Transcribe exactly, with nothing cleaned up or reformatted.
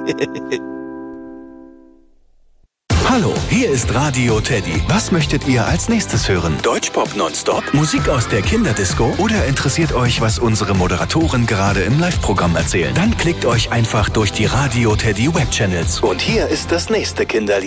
Hallo, hier ist Radio Teddy. Was möchtet ihr als nächstes hören? Deutschpop nonstop? Musik aus der Kinderdisco? Oder interessiert euch, was unsere Moderatoren gerade im Live-Programm erzählen? Dann klickt euch einfach durch die Radio Teddy Webchannels. Und hier ist das nächste Kinderlied.